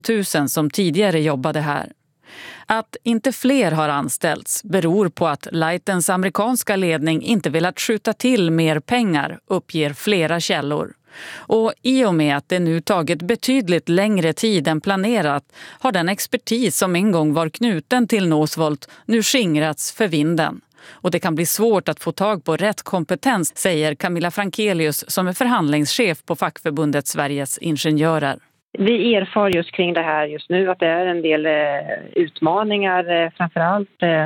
1000 som tidigare jobbade här. Att inte fler har anställts beror på att Lightens amerikanska ledning inte velat skjuta till mer pengar, uppger flera källor. Och i och med att det nu tagit betydligt längre tid än planerat har den expertis som en gång var knuten till Northvolt nu skingrats för vinden. Och det kan bli svårt att få tag på rätt kompetens, säger Camilla Frankelius som är förhandlingschef på fackförbundet Sveriges Ingenjörer. Vi erfar just kring det här just nu att det är en del utmaningar, framförallt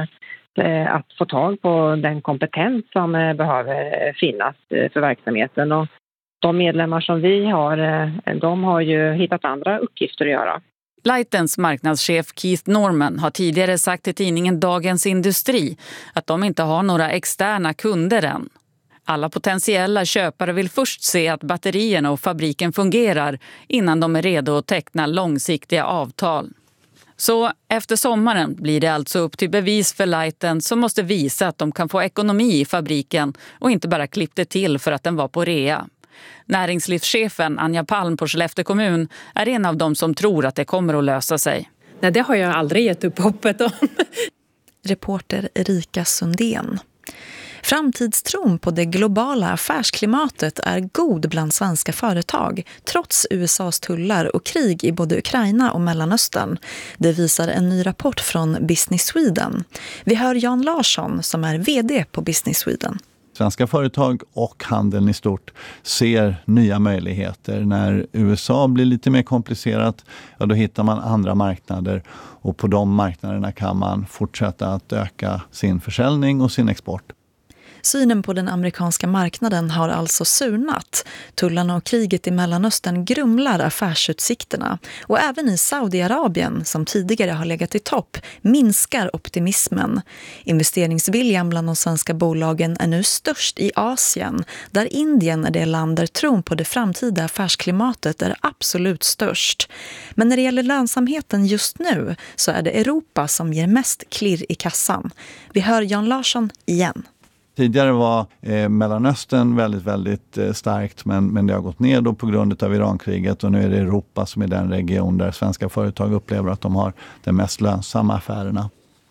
att få tag på den kompetens som behöver finnas för verksamheten. Och de medlemmar som vi har, de har ju hittat andra uppgifter att göra. Lightens marknadschef Keith Norman har tidigare sagt till tidningen Dagens Industri att de inte har några externa kunder än. Alla potentiella köpare vill först se att batterierna och fabriken fungerar innan de är redo att teckna långsiktiga avtal. Så efter sommaren blir det alltså upp till bevis för Lighten som måste visa att de kan få ekonomi i fabriken och inte bara klippte till för att den var på rea. Näringslivschefen Anja Palm på Skellefteå kommun är en av dem som tror att det kommer att lösa sig. Nej, det har jag aldrig gett upp hoppet om. Reporter Erika Sundén. Framtidstron på det globala affärsklimatet är god bland svenska företag, trots USAs tullar och krig i både Ukraina och Mellanöstern. Det visar en ny rapport från Business Sweden. Vi hör Jan Larsson som är vd på Business Sweden. Svenska företag och handeln i stort ser nya möjligheter. När USA blir lite mer komplicerat, ja, då hittar man andra marknader och på de marknaderna kan man fortsätta att öka sin försäljning och sin export. Synen på den amerikanska marknaden har alltså surnat. Tullarna och kriget i Mellanöstern grumlar affärsutsikterna. Och även i Saudiarabien, som tidigare har legat i topp, minskar optimismen. Investeringsviljan bland de svenska bolagen är nu störst i Asien, där Indien är det land där tron på det framtida affärsklimatet är absolut störst. Men när det gäller lönsamheten just nu så är det Europa som ger mest klirr i kassan. Vi hör Jan Larsson igen. Tidigare var Mellanöstern väldigt starkt men det har gått ner då på grund av Irankriget och nu är det Europa som är den region där svenska företag upplever att de har de mest lönsamma affärerna.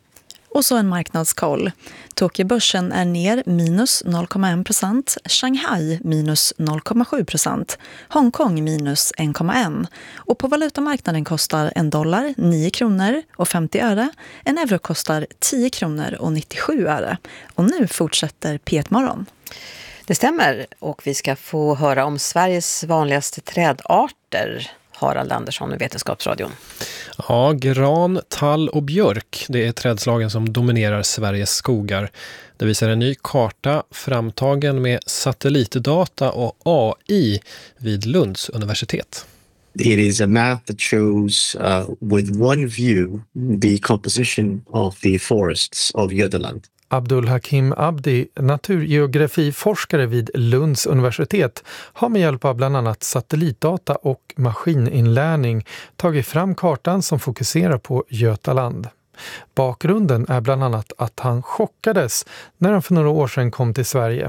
Och så en marknadskoll. Tokyobörsen är ner minus 0,1%, Shanghai minus 0,7%, Hongkong minus 1,1%. Och på valutamarknaden kostar en dollar 9 kronor och 50 öre, en euro kostar 10 kronor och 97 öre. Och nu fortsätter P1-morgon. Det stämmer och vi ska få höra om Sveriges vanligaste trädarter. Harald Andersson i Vetenskapsradion. Ja, gran, tall och björk, det är trädslagen som dominerar Sveriges skogar. Det visar en ny karta framtagen med satellitdata och AI vid Lunds universitet. It is a map that shows with one view the composition of the forests of Götaland. Abdul Hakim Abdi, naturgeografiforskare vid Lunds universitet, har med hjälp av bland annat satellitdata och maskininlärning tagit fram kartan som fokuserar på Götaland. Bakgrunden är bland annat att han chockades när han för några år sedan kom till Sverige.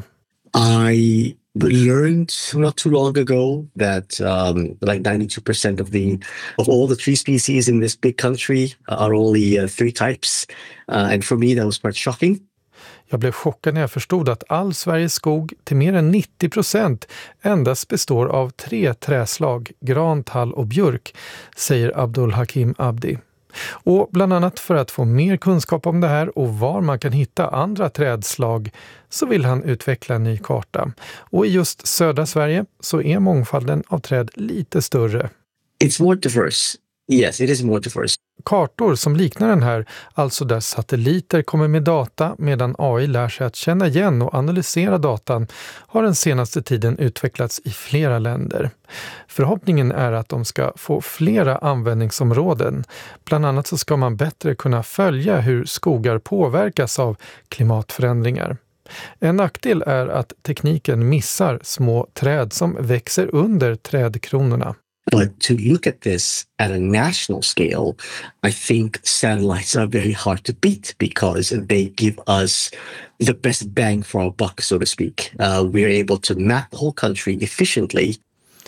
I learned not too long ago that like 92% of all the tree species in this big country are only 3 types. And for me that was quite shocking. Jag blev chockad när jag förstod att all Sveriges skog till mer än 90% endast består av 3 träslag, gran, tall och björk, säger Abdul Hakim Abdi. Och bland annat för att få mer kunskap om det här och var man kan hitta andra trädslag så vill han utveckla en ny karta. Och i just södra Sverige så är mångfalden av träd lite större. It's more diverse. Yes, it is more diverse. Kartor som liknar den här, alltså där satelliter kommer med data medan AI lär sig att känna igen och analysera datan, har den senaste tiden utvecklats i flera länder. Förhoppningen är att de ska få flera användningsområden. Bland annat så ska man bättre kunna följa hur skogar påverkas av klimatförändringar. En nackdel är att tekniken missar små träd som växer under trädkronorna. But to look at this at a national scale, I think satellites are very hard to beat because they give us the best bang for our buck, so to speak. We're able to map the whole country efficiently.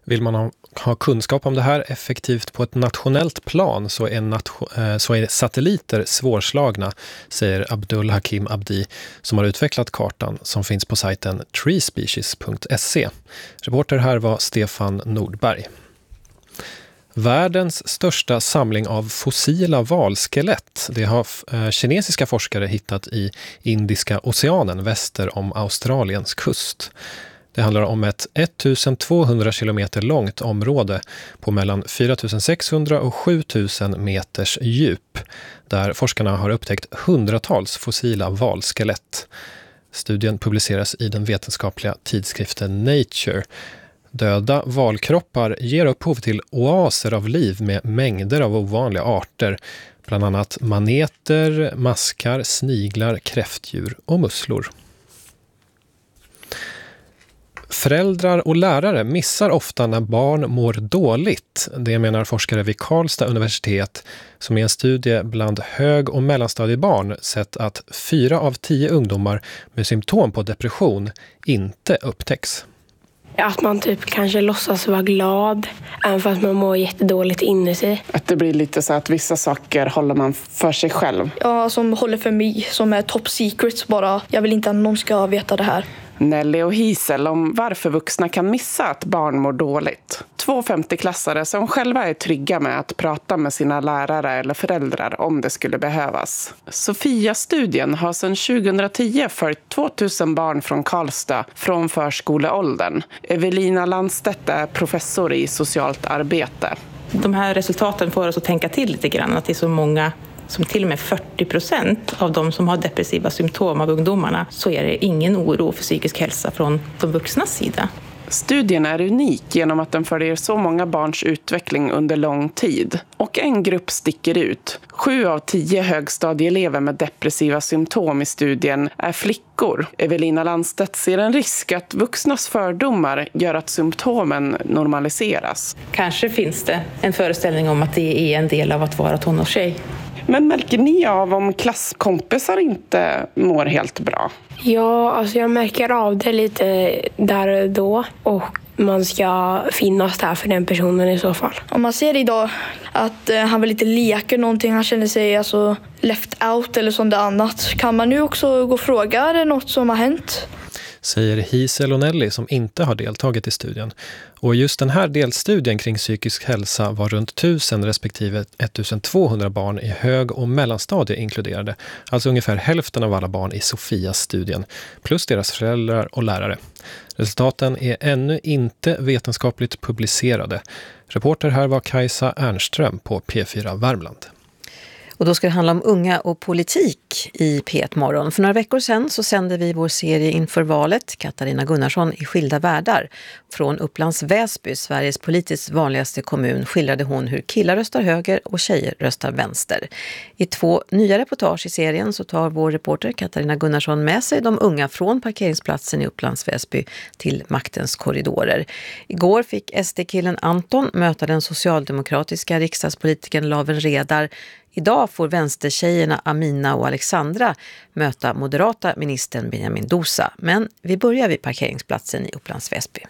Vill man ha kunskap om det här effektivt på ett nationellt plan så är satelliter svårslagna, säger Abdul Hakim Abdi som har utvecklat kartan som finns på sajten treespecies.se. Reporter här var Stefan Nordberg. Världens största samling av fossila valskelett, det har kinesiska forskare hittat i Indiska oceanen väster om Australiens kust. Det handlar om ett 1200 kilometer långt område på mellan 4600 och 7000 meters djup, där forskarna har upptäckt hundratals fossila valskelett. Studien publiceras i den vetenskapliga tidskriften Nature. Döda valkroppar ger upphov till oaser av liv med mängder av ovanliga arter, bland annat maneter, maskar, sniglar, kräftdjur och musslor. Föräldrar och lärare missar ofta när barn mår dåligt. Det menar forskare vid Karlstad universitet som i en studie bland hög- och mellanstadiebarn sett att 4 av 10 ungdomar med symptom på depression inte upptäcks. Att man typ kanske låtsas vara glad även fast man mår jättedåligt inne sig. Att det blir lite så att vissa saker håller man för sig själv. Ja, som håller för mig, som är top secrets bara. Jag vill inte att någon ska veta det här. Nelly och Hisel om varför vuxna kan missa att barn mår dåligt. 2 50-klassare som själva är trygga med att prata med sina lärare eller föräldrar om det skulle behövas. Sofia-studien har sedan 2010 följt 2000 barn från Karlstad från förskoleåldern. Evelina Landstedt är professor i socialt arbete. De här resultaten får oss att tänka till lite grann, att det är så många som till och med 40% av de som har depressiva symptom av ungdomarna, så är det ingen oro för psykisk hälsa från de vuxnas sida. Studien är unik genom att den följer så många barns utveckling under lång tid. Och en grupp sticker ut. 7 av 10 högstadieelever med depressiva symptom i studien är flickor. Evelina Landstedt ser en risk att vuxnas fördomar gör att symptomen normaliseras. Kanske finns det en föreställning om att det är en del av att vara tonårstjej. Men märker ni av om klasskompisar inte mår helt bra? Ja, alltså jag märker av det lite där och då. Och man ska finnas där för den personen i så fall. Om man ser idag att han vill inte leka någonting, han känner sig alltså left out eller sånt annat. Kan man nu också gå och fråga, är det något som har hänt? Säger Hisel och Nelly som inte har deltagit i studien. Och just den här delstudien kring psykisk hälsa var runt 1000 respektive 1200 barn i hög- och mellanstadie inkluderade. Alltså ungefär hälften av alla barn i Sofias-studien, plus deras föräldrar och lärare. Resultaten är ännu inte vetenskapligt publicerade. Reporter här var Kajsa Ernström på P4 Värmland. Och då ska det handla om unga och politik i P1 Morgon. För några veckor sedan så sände vi vår serie inför valet, Katarina Gunnarsson i skilda världar. Från Upplands Väsby, Sveriges politiskt vanligaste kommun, skildrade hon hur killar röstar höger och tjejer röstar vänster. I 2 nya reportage i serien så tar vår reporter Katarina Gunnarsson med sig de unga från parkeringsplatsen i Upplands Väsby till maktens korridorer. Igår fick SD-killen Anton möta den socialdemokratiska riksdagspolitikern Laven Redar. Idag får vänstertjejerna Amina och Alexandra möta moderata ministern Benjamin Dosa. Men vi börjar vid parkeringsplatsen i Upplands Väsby.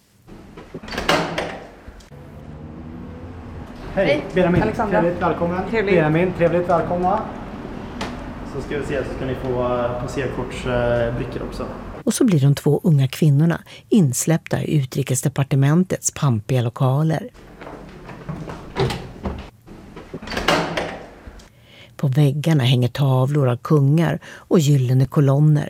Hej, Benjamin. Alexandra. Trevligt välkommen. Benjamin, trevligt välkomna. Så ska vi se, så ska ni få passerkortsbrickor också. Och så blir de 2 unga kvinnorna insläppta i utrikesdepartementets pampiga lokaler. På väggarna hänger tavlor av kungar och gyllene kolonner.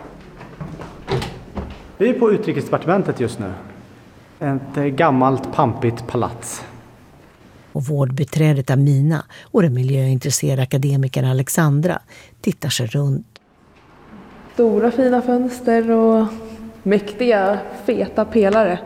Vi är på utrikesdepartementet just nu. Ett gammalt pampigt palats. Och vårdbiträdet Amina och den miljöintresserade akademikern Alexandra tittar sig runt. Stora fina fönster och mäktiga, feta pelare.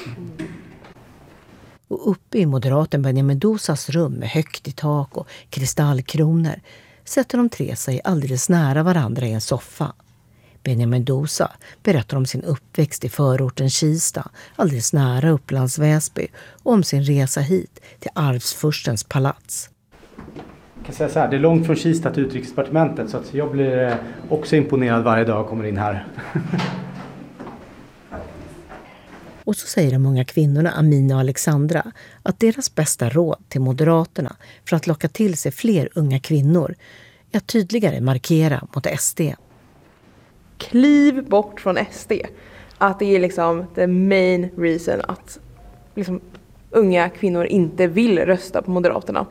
Och uppe i moderaten Benjamin Dosas rum med högt i tak och kristallkronor sätter de 3 sig alldeles nära varandra i en soffa. Benjamin Dosa berättar om sin uppväxt i förorten Kista, alldeles nära Upplands Väsby, och om sin resa hit till arvsfurstens palats. Jag kan säga så här, det är långt från Kista till utrikesdepartementet, så att jag blir också imponerad varje dag jag kommer in här. Och så säger de unga kvinnorna Amina och Alexandra att deras bästa råd till Moderaterna för att locka till sig fler unga kvinnor är att tydligare markera mot SD. Kliv bort från SD. Att det är liksom the main reason att liksom unga kvinnor inte vill rösta på Moderaterna.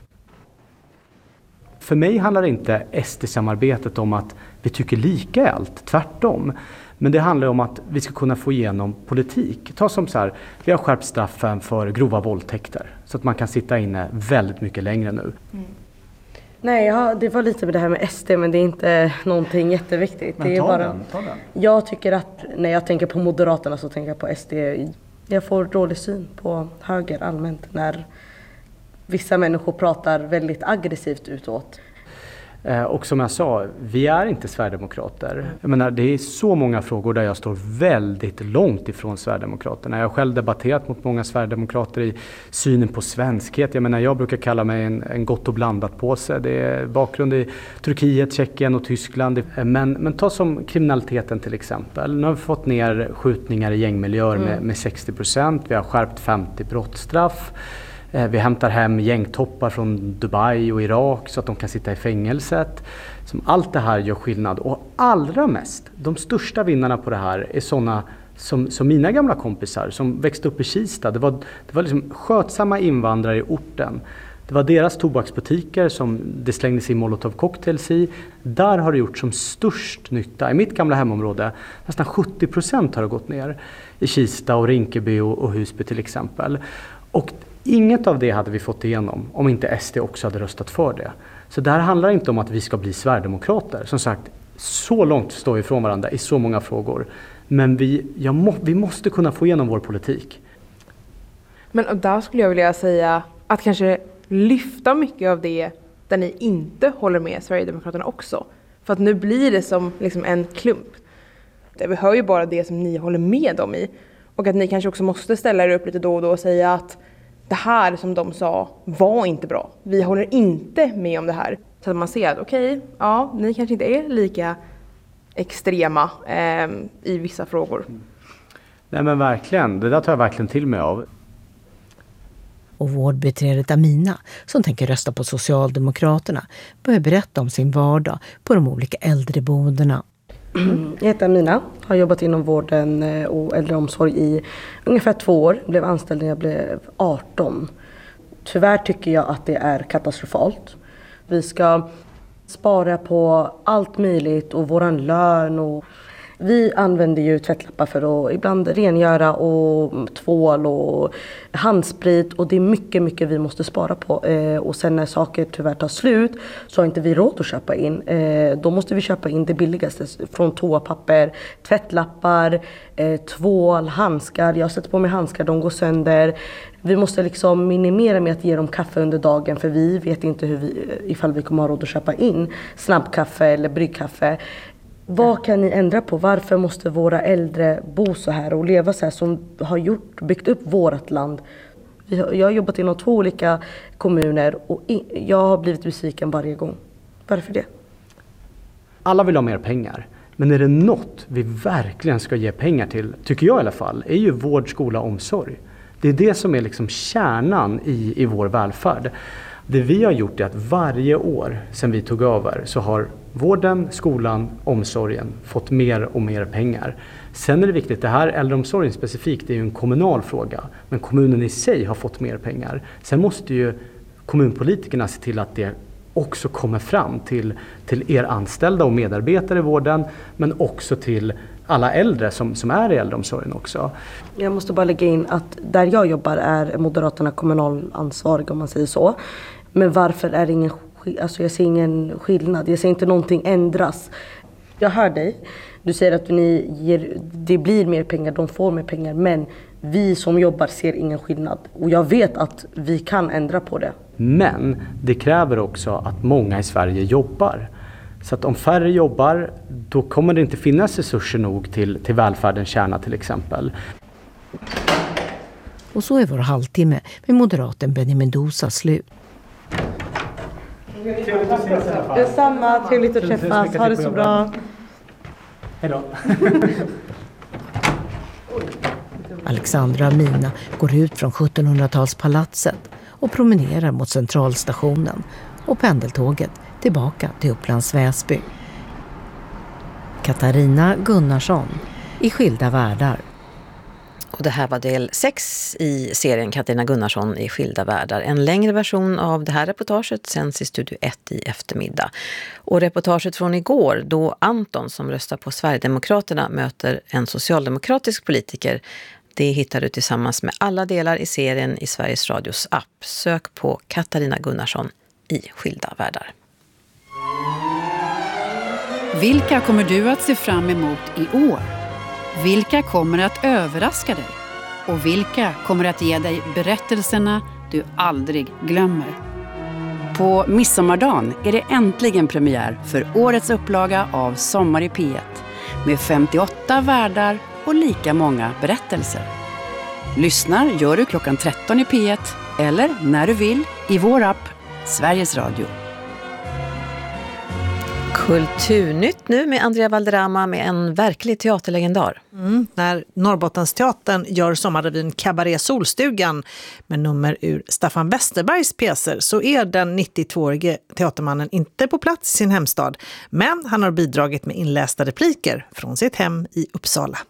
För mig handlar inte SD-samarbetet om att vi tycker lika i allt, tvärtom. Men det handlar om att vi ska kunna få igenom politik. Ta som så här, vi har skärpt straffen för grova våldtäkter. Så att man kan sitta inne väldigt mycket längre nu. Nej, det var lite med det här med SD, men det är inte någonting jätteviktigt. Men det är ta bara, den. Jag tycker att när jag tänker på Moderaterna så tänker jag på SD. Jag får dålig syn på höger allmänt när vissa människor pratar väldigt aggressivt utåt. Och som jag sa, vi är inte Sverigedemokrater. Jag menar, det är så många frågor där jag står väldigt långt ifrån Sverigedemokraterna. Jag har själv debatterat mot många Sverigedemokrater i synen på svenskhet. Jag menar, jag brukar kalla mig en gott och blandat påse. Det är bakgrund i Turkiet, Tjeckien och Tyskland. Men ta som kriminaliteten till exempel. Nu har vi fått ner skjutningar i gängmiljöer med 60%. Vi har skärpt 50 brottsstraff. Vi hämtar hem gängtoppar från Dubai och Irak så att de kan sitta i fängelset. Allt det här gör skillnad. Och allra mest, de största vinnarna på det här är sådana som mina gamla kompisar som växte upp i Kista. Det var liksom skötsamma invandrare i orten. Det var deras tobaksbutiker som det slängdes in Molotov cocktails i. Där har det gjort som störst nytta. I mitt gamla hemområde, nästan 70% har det gått ner. I Kista och Rinkeby och Husby till exempel. Och inget av det hade vi fått igenom om inte SD också hade röstat för det. Så det här handlar inte om att vi ska bli Sverigedemokrater. Som sagt, så långt står vi ifrån varandra i så många frågor. Men vi måste kunna få igenom vår politik. Men där skulle jag vilja säga att kanske lyfta mycket av det där ni inte håller med Sverigedemokraterna också. För att nu blir det som liksom en klump. Vi hör ju bara det som ni håller med dem i. Och att ni kanske också måste ställa er upp lite då och då och säga att det här som de sa var inte bra. Vi håller inte med om det här. Så att man ser att okej, ni kanske inte är lika extrema i vissa frågor. Nej men verkligen, det där tar jag verkligen till mig av. Och vårdbiträdet Amina, som tänker rösta på Socialdemokraterna, börjar berätta om sin vardag på de olika äldreboendena. Jag heter Amina, har jobbat inom vården och äldreomsorg i ungefär 2 år. Blev anställd när jag blev 18. Tyvärr tycker jag att det är katastrofalt. Vi ska spara på allt möjligt och våran lön. Och vi använder ju tvättlappar för att ibland rengöra och tvål och handsprit. Och det är mycket vi måste spara på. Och sen när saker tyvärr tar slut så har inte vi råd att köpa in. Då måste vi köpa in det billigaste från toapapper, tvättlappar, tvål, handskar. Jag sätter på mig handskar, de går sönder. Vi måste liksom minimera med att ge dem kaffe under dagen för vi vet inte ifall vi kommer ha råd att köpa in snabbkaffe eller bryggkaffe. Vad kan ni ändra på? Varför måste våra äldre bo så här och leva så här som har byggt upp vårt land? Jag har jobbat inom 2 olika kommuner och jag har blivit besviken varje gång. Varför det? Alla vill ha mer pengar. Men är det något vi verkligen ska ge pengar till, tycker jag i alla fall, är ju vård, skola och omsorg. Det är det som är liksom kärnan i vår välfärd. Det vi har gjort är att varje år sedan vi tog över så har vården, skolan, omsorgen fått mer och mer pengar. Sen är det viktigt, det här äldreomsorgen specifikt, det är ju en kommunal fråga. Men kommunen i sig har fått mer pengar. Sen måste ju kommunpolitikerna se till att det också kommer fram till er anställda och medarbetare i vården. Men också till alla äldre som är i äldreomsorgen också. Jag måste bara lägga in att där jag jobbar är Moderaterna kommunalansvarig om man säger så. Men varför är det ingen jag ser ingen skillnad. Jag ser inte någonting ändras. Jag hör dig. Du säger att det blir mer pengar, de får mer pengar. Men vi som jobbar ser ingen skillnad. Och jag vet att vi kan ändra på det. Men det kräver också att många i Sverige jobbar. Så att om färre jobbar, då kommer det inte finnas resurser nog till välfärdens kärna till exempel. Och så är vår halvtimme med moderaten Benny Mendoza slut. Detsamma, trevligt att träffas. Ha det så bra. Hej då. Alexandra och Mina går ut från 1700-talspalatset och promenerar mot centralstationen och pendeltåget tillbaka till Upplands Väsby. Katarina Gunnarsson i Skilda världar. Och det här var del 6 i serien Katarina Gunnarsson i Skilda världar. En längre version av det här reportaget sänds i Studio 1 i eftermiddag. Och reportaget från igår, då Anton som röstar på Sverigedemokraterna möter en socialdemokratisk politiker, det hittar du tillsammans med alla delar i serien i Sveriges Radios app. Sök på Katarina Gunnarsson i Skilda världar. Vilka kommer du att se fram emot i år? Vilka kommer att överraska dig? Och vilka kommer att ge dig berättelserna du aldrig glömmer? På midsommardagen är det äntligen premiär för årets upplaga av Sommar i P1 med 58 värdar och lika många berättelser. Lyssnar gör du klockan 13 i P1 eller när du vill i vår app Sveriges Radio. Kulturnytt nu med Andrea Valderrama med en verklig teaterlegendar. När Norrbottensteatern gör sommarrevyn Cabaret Solstugan med nummer ur Staffan Westerbergs pjäser så är den 92-årige teatermannen inte på plats i sin hemstad. Men han har bidragit med inlästa repliker från sitt hem i Uppsala.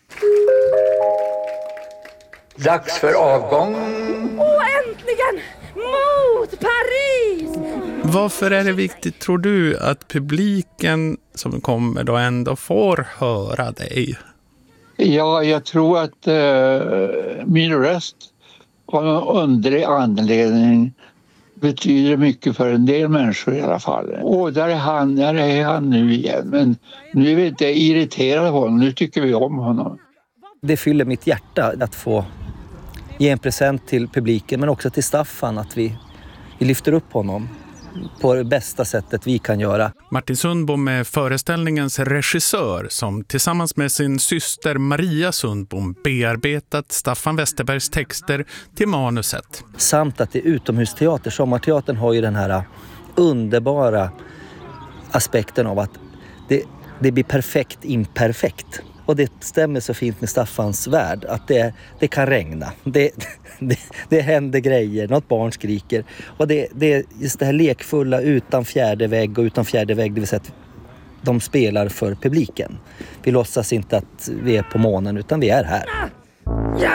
Dags för avgång. Äntligen! Mot Paris! Varför är det viktigt, tror du, att publiken som kommer då ändå får höra dig? Ja, jag tror att min röst av någon underlig anledning betyder mycket för en del människor i alla fall. Där är han nu igen. Men nu är vi inte irriterade på honom, nu tycker vi om honom. Det fyller mitt hjärta att få ge en present till publiken men också till Staffan, att vi lyfter upp honom på det bästa sättet vi kan göra. Martin Sundbom är föreställningens regissör som tillsammans med sin syster Maria Sundbom bearbetat Staffan Westerbergs texter till manuset. Samt att det är utomhusteater. Sommarteatern har ju den här underbara aspekten av att det blir perfekt imperfekt. Och det stämmer så fint med Staffans värld att det kan regna. Det händer grejer, något barn skriker. Och det är just det här lekfulla utan fjärde vägg och utan fjärde vägg, det vill säga att de spelar för publiken. Vi låtsas inte att vi är på månen utan vi är här. Jag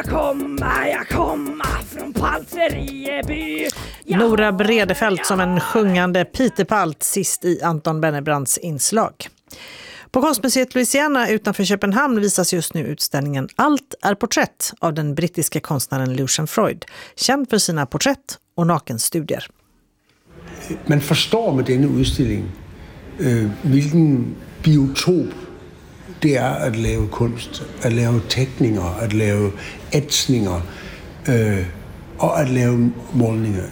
kommer från Palterieby. Nora Bredefält som en sjungande Peter Palt sist i Anton Bennebrandts inslag. På Konstmuseet Louisiana utanför Köpenhamn visas just nu utställningen Allt är porträtt av den brittiska konstnären Lucian Freud, känd för sina porträtt och nakenstudier. Man förstår med denna utställning vilken biotop det är att lave konst, att lave teckningar, att lave etsningar och att lave målningar.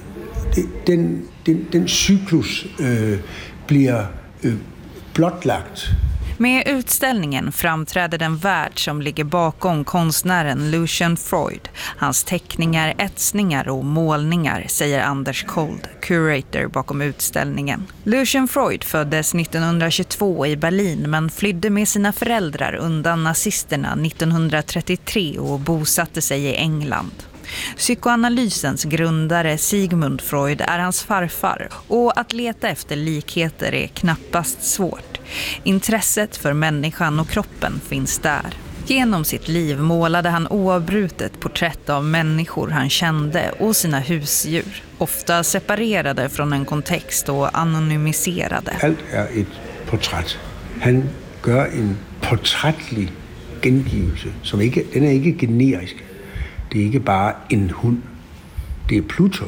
Den cyklus blir blottlagt. Med utställningen framträder den värld som ligger bakom konstnären Lucian Freud. Hans teckningar, etsningar och målningar, säger Anders Kold, curator bakom utställningen. Lucian Freud föddes 1922 i Berlin men flydde med sina föräldrar undan nazisterna 1933 och bosatte sig i England. Psykoanalysens grundare Sigmund Freud är hans farfar och att leta efter likheter är knappast svårt. Intresset för människan och kroppen finns där. Genom sitt liv målade han oavbrutet porträtt av människor han kände och sina husdjur, ofta separerade från en kontext och anonymiserade. Allt är ett porträtt. Han gör en porträttlig gengivelse som den är inte generisk. Det är inte bara en hund. Det är Pluto,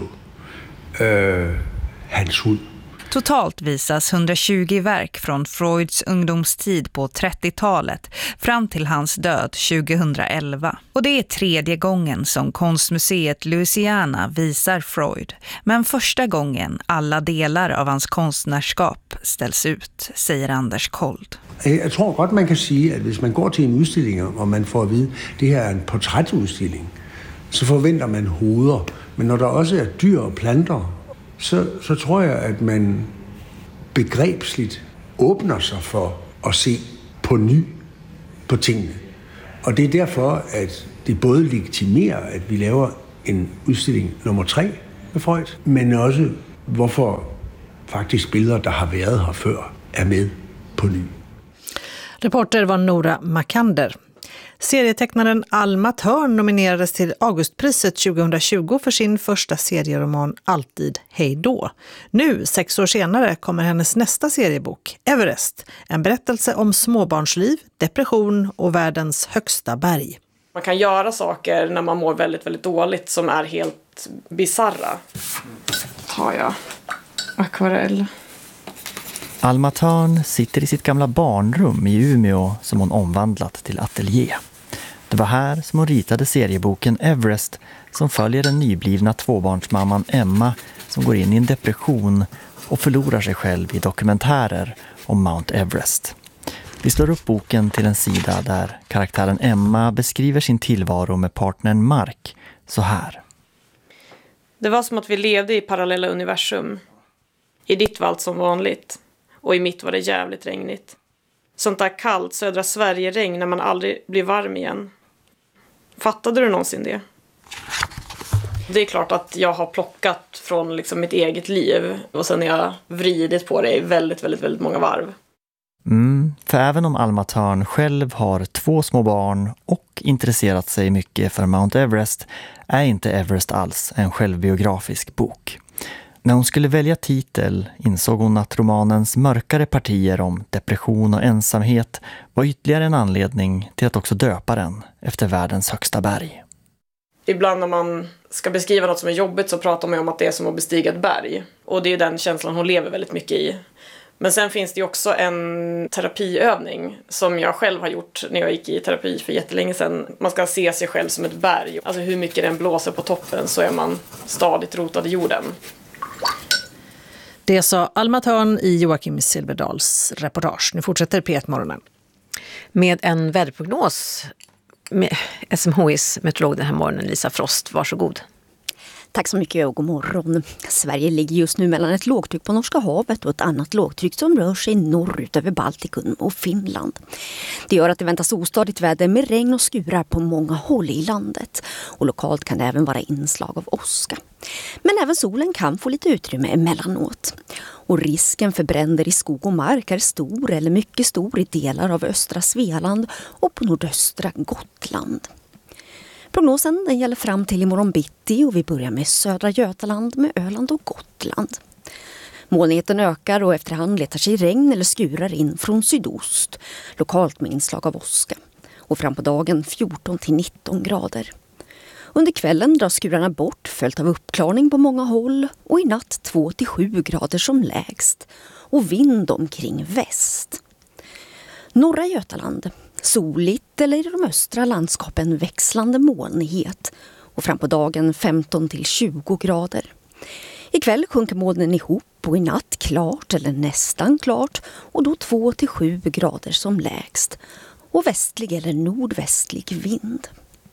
hans hund. Totalt visas 120 verk från Freuds ungdomstid på 30-talet fram till hans död 2011. Och det är tredje gången som Konstmuseet Louisiana visar Freud. Men första gången alla delar av hans konstnärskap ställs ut, säger Anders Kold. Jag tror gott man kan säga att om man går till en utställning och man får veta att det här är en porträttutställning, så förväntar man hoveder. Men när det också är dyr och planter, så tror jag att man begrebsligt öppnar sig för att se på ny på tingene. Och det är därför att det både legitimerar att vi laver en udstilling nummer 3 med Freud, men också varför faktiskt bilder, der har været her før, är med på ny. Reporter var Nora Makander. Serietecknaren Alma Törn nominerades till Augustpriset 2020 för sin första serieroman Alltid hej då. Nu, 6 år senare, kommer hennes nästa seriebok, Everest. En berättelse om småbarnsliv, depression och världens högsta berg. Man kan göra saker när man mår väldigt, väldigt dåligt som är helt bizarra. Tar jag akvarell. Alma Törn sitter i sitt gamla barnrum i Umeå som hon omvandlat till ateljé. Det var här som hon ritade serieboken Everest som följer den nyblivna tvåbarnsmamman Emma som går in i en depression och förlorar sig själv i dokumentärer om Mount Everest. Vi slår upp boken till en sida där karaktären Emma beskriver sin tillvaro med partnern Mark så här. Det var som att vi levde i parallella universum. I ditt var allt som vanligt. Och i mitt var det jävligt regnigt. Sånt där kallt södra Sverige-regn när man aldrig blir varm igen. Fattade du någonsin det? Det är klart att jag har plockat från liksom mitt eget liv. Och sen har jag vridit på det i väldigt, väldigt, väldigt många varv. För även om Alma Törn själv har 2 små barn och intresserat sig mycket för Mount Everest är inte Everest alls en självbiografisk bok. När hon skulle välja titel insåg hon att romanens mörkare partier om depression och ensamhet var ytterligare en anledning till att också döpa den efter världens högsta berg. Ibland när man ska beskriva något som är jobbigt så pratar man om att det är som att bestiga ett berg. Och det är den känslan hon lever väldigt mycket i. Men sen finns det ju också en terapiövning som jag själv har gjort när jag gick i terapi för jättelänge sedan. Man ska se sig själv som ett berg. Alltså hur mycket den blåser på toppen så är man stadigt rotad i jorden. Det sa Alma Törn i Joakim Silverdals reportage. Nu fortsätter P1-morgonen. Med en väderprognos med SMHIs meteorolog den här morgonen, Lisa Frost. Varsågod. Tack så mycket och god morgon. Sverige ligger just nu mellan ett lågtryck på Norska havet och ett annat lågtryck som rör sig norrut över Baltikum och Finland. Det gör att det väntas ostadigt väder med regn och skurar på många håll i landet. Och lokalt kan det även vara inslag av åska. Men även solen kan få lite utrymme emellanåt. Och risken för bränder i skog och mark är stor eller mycket stor i delar av östra Svealand och på nordöstra Gotland. Prognosen den gäller fram till imorgon bitti och vi börjar med södra Götaland med Öland och Gotland. Molnigheten ökar och efterhand letar sig regn eller skurar in från sydost, lokalt med inslag av åska. Och fram på dagen 14-19 grader. Under kvällen drar skurarna bort följt av uppklarning på många håll och i natt 2-7 grader som lägst och vind omkring väst. Norra Götaland, soligt eller i de östra landskapen växlande molnighet och fram på dagen 15-20 grader. Ikväll sjunker molnen ihop och i natt klart eller nästan klart och då 2-7 grader som lägst och västlig eller nordvästlig vind.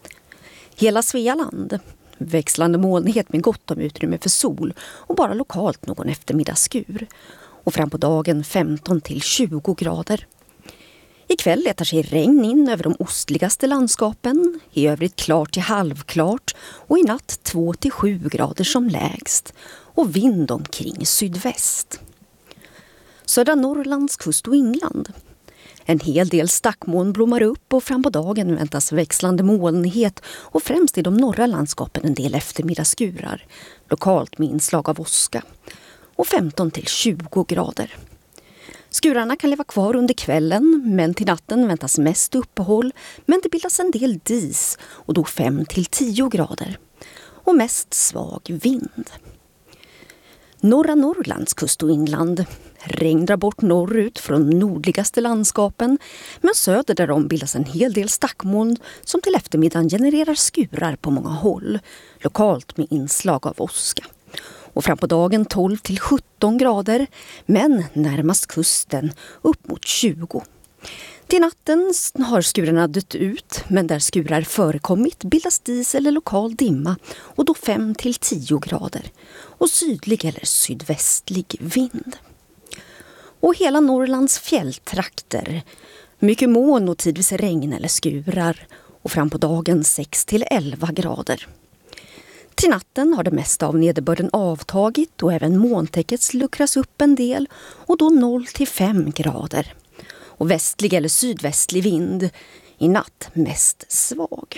Hela Svealand, växlande molnighet med gott om utrymme för sol och bara lokalt någon eftermiddagsskur. Och fram på dagen 15-20 grader. Ikväll letar sig regn in över de ostligaste landskapen, i övrigt klart till halvklart och i natt 2-7 grader som lägst och vind omkring sydväst. Södra Norrlands kust och inland. En hel del stackmoln blommar upp och fram på dagen väntas växlande molnighet och främst i de norra landskapen en del eftermiddagsskurar, lokalt med inslag av åska och 15-20 grader. Skurarna kan leva kvar under kvällen men till natten väntas mest uppehåll men det bildas en del dis och då 5-10 grader och mest svag vind. Norra Norrlands kust och inland. Regn drar bort norrut från nordligaste landskapen men söder därom bildas en hel del stackmoln som till eftermiddagen genererar skurar på många håll, lokalt med inslag av åska. Och fram på dagen 12-17 grader men närmast kusten upp mot 20. Till natten har skurarna dött ut men där skurar förekommit bildas dis eller lokal dimma och då 5-10 grader och sydlig eller sydvästlig vind. Och hela Norrlands fjälltrakter, mycket moln och tidvis regn eller skurar och fram på dagen 6 till 11 grader. Till natten har det mesta av nederbörden avtagit och även måntäcket luckras upp en del och då 0 till 5 grader. Och västlig eller sydvästlig vind, i natt mest svag.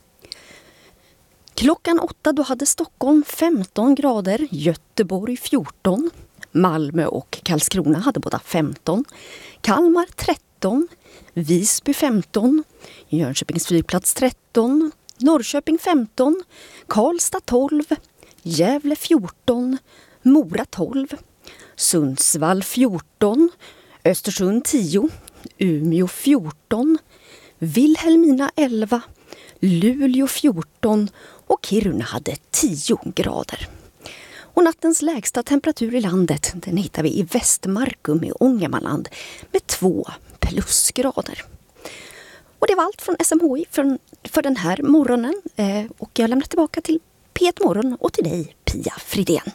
Klockan 8 då hade Stockholm 15 grader, Göteborg 14, Malmö och Karlskrona hade båda 15, Kalmar 13, Visby 15, Jönköpings flygplats 13, Norrköping 15, Karlstad 12, Gävle 14, Mora 12, Sundsvall 14, Östersund 10, Umeå 14, Vilhelmina 11, Luleå 14 och Kiruna hade 10 grader. Och nattens lägsta temperatur i landet den hittar vi i Västmarkum i Ångermanland med 2 plusgrader. Och det var allt från SMHI för den här morgonen. Och jag lämnar tillbaka till P1 Morgon och till dig, Pia Fridén.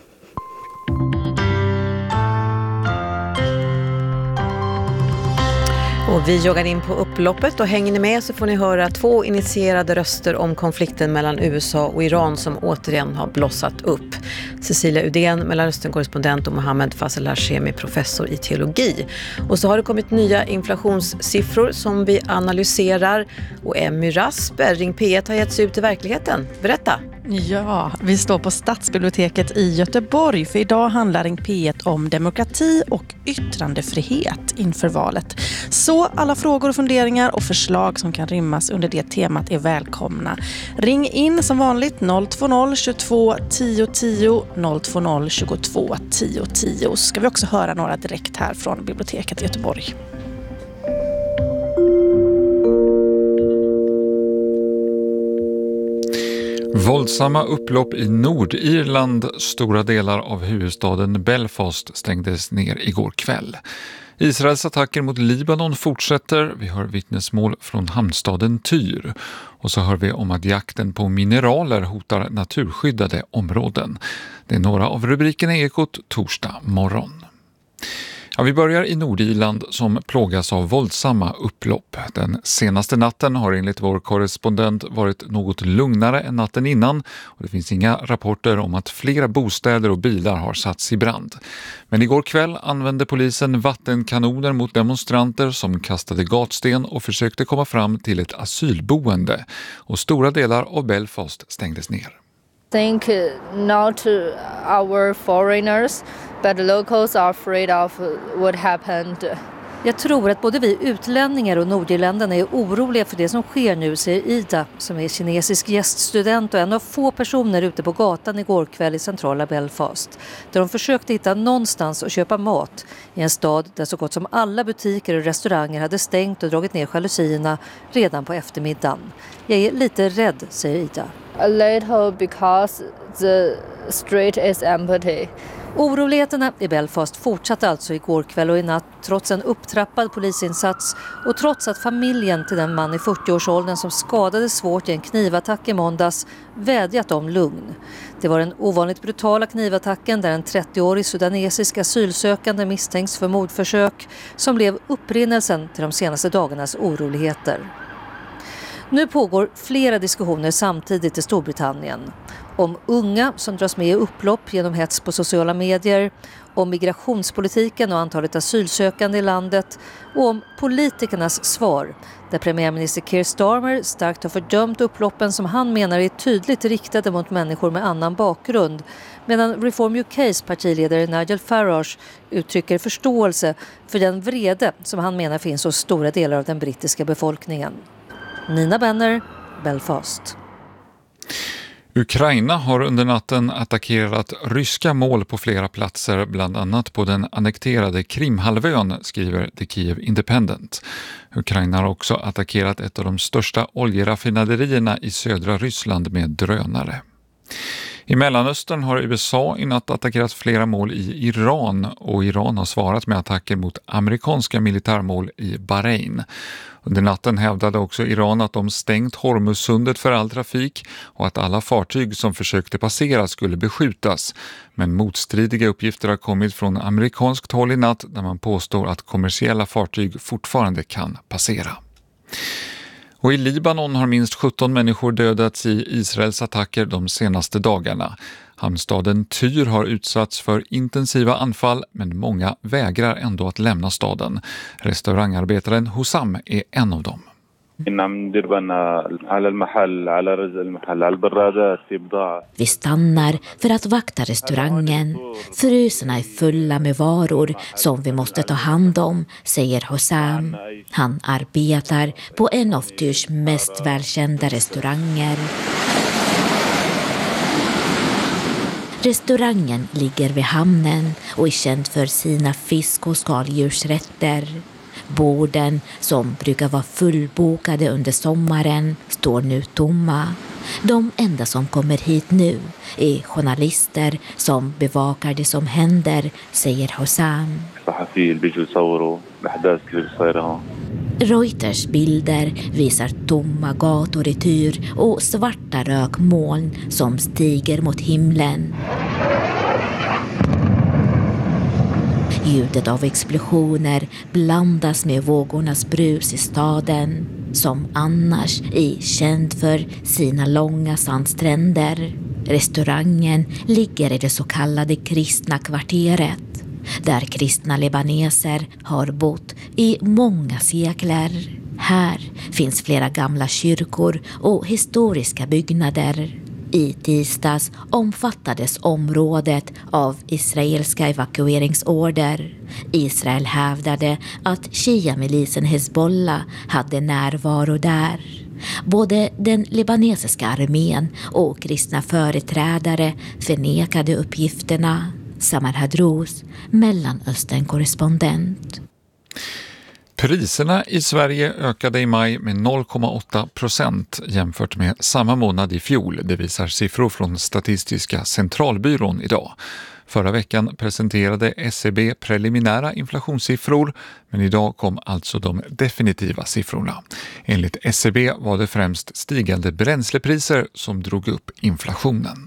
Och vi joggar in på upploppet och hänger ni med så får ni höra 2 initierade röster om konflikten mellan USA och Iran som återigen har blossat upp. Cecilia Udén, Mellanöstern-korrespondent, och Mohammed Fazel Hashemi, professor i teologi. Och så har det kommit nya inflationssiffror som vi analyserar. Och Emmy Rasper, Ring P1, har getts ut i verkligheten. Berätta! Ja, vi står på Stadsbiblioteket i Göteborg för idag handlar Ring P1 om demokrati och yttrandefrihet inför valet. Så alla frågor och funderingar och förslag som kan rymmas under det temat är välkomna. Ring in som vanligt 020 22 10 10 020 22 10 10. Ska vi också höra några direkt här från biblioteket i Göteborg. Våldsamma upplopp i Nordirland, stora delar av huvudstaden Belfast stängdes ner igår kväll. Israels attacker mot Libanon fortsätter, vi hör vittnesmål från hamnstaden Tyr. Och så hör vi om att jakten på mineraler hotar naturskyddade områden. Det är några av rubrikerna i Ekot torsdag morgon. Ja, vi börjar i Nordirland som plågas av våldsamma upplopp. Den senaste natten har enligt vår korrespondent varit något lugnare än natten innan och det finns inga rapporter om att flera bostäder och bilar har satts i brand. Men igår kväll använde polisen vattenkanoner mot demonstranter som kastade gatsten och försökte komma fram till ett asylboende. Och stora delar av Belfast stängdes ner. Think not our foreigners, but the locals are afraid of what happened. Jag tror att både vi utlänningar och nordirländarna är oroliga för det som sker nu, säger Ida, som är kinesisk gäststudent och en av få personer ute på gatan igår kväll i centrala Belfast. Där de försökte hitta någonstans att köpa mat i en stad där så gott som alla butiker och restauranger hade stängt och dragit ner jalusierna redan på eftermiddagen. Jag är lite rädd, säger Ida. A little because the street is empty. Oroligheterna i Belfast fortsatte alltså igår kväll och i natt trots en upptrappad polisinsats och trots att familjen till den man i 40-årsåldern som skadades svårt i en knivattack i måndags vädjat om lugn. Det var den ovanligt brutala knivattacken där en 30-årig sudanesisk asylsökande misstänks för mordförsök som blev upprinnelsen till de senaste dagarnas oroligheter. Nu pågår flera diskussioner samtidigt i Storbritannien. Om unga som dras med i upplopp genom hets på sociala medier, om migrationspolitiken och antalet asylsökande i landet och om politikernas svar, där premiärminister Keir Starmer starkt har fördömt upploppen som han menar är tydligt riktade mot människor med annan bakgrund, medan Reform UKs partiledare Nigel Farage uttrycker förståelse för den vrede som han menar finns hos stora delar av den brittiska befolkningen. Nina Benner, Belfast. Ukraina har under natten attackerat ryska mål på flera platser, bland annat på den annekterade Krimhalvön, skriver The Kiev Independent. Ukraina har också attackerat ett av de största oljeraffinaderierna i södra Ryssland med drönare. I Mellanöstern har USA i natt attackerat flera mål i Iran och Iran har svarat med attacker mot amerikanska militärmål i Bahrain. Under natten hävdade också Iran att de stängt Hormuzsundet för all trafik och att alla fartyg som försökte passera skulle beskjutas. Men motstridiga uppgifter har kommit från amerikanskt håll i natt där man påstår att kommersiella fartyg fortfarande kan passera. Och i Libanon har minst 17 människor dödats i Israels attacker de senaste dagarna. Hamnstaden Tyr har utsatts för intensiva anfall, men många vägrar ändå att lämna staden. Restaurangarbetaren Hussam är en av dem. Vi stannar för att vakta restaurangen. Fryserna är fulla med varor som vi måste ta hand om, säger Hussam. Han arbetar på en av Tyrs mest välkända restauranger. Restaurangen ligger vid hamnen och är känd för sina fisk- och skaldjursrätter. Borden, som brukar vara fullbokade under sommaren, står nu tomma. De enda som kommer hit nu är journalister som bevakar det som händer, säger Hussam. Reuters bilder visar tomma gator i Tyr och svarta rökmoln som stiger mot himlen. Ljudet av explosioner blandas med vågornas brus i staden, som annars är känd för sina långa sandstränder. Restaurangen ligger i det så kallade kristna kvarteret, där kristna libaneser har bott i många sekler. Här finns flera gamla kyrkor och historiska byggnader. I tisdags omfattades området av israeliska evakueringsorder. Israel hävdade att Shia-milisen Hezbollah hade närvaro där. Både den libanesiska armén och kristna företrädare förnekade uppgifterna. Samar Hadrous, Mellanöstern-korrespondent. Priserna i Sverige ökade i maj med 0,8% jämfört med samma månad i fjol. Det visar siffror från Statistiska centralbyrån idag. Förra veckan presenterade SCB preliminära inflationssiffror, men idag kom alltså de definitiva siffrorna. Enligt SCB var det främst stigande bränslepriser som drog upp inflationen.